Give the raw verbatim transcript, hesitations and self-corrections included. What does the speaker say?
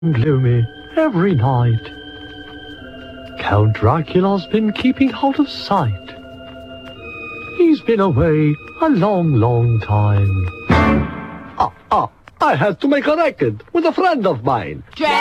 gloomy every night. Count Dracula's been keeping out of sight. He's been away a long, long time. Ah, ah, I had to make a record with a friend of mine.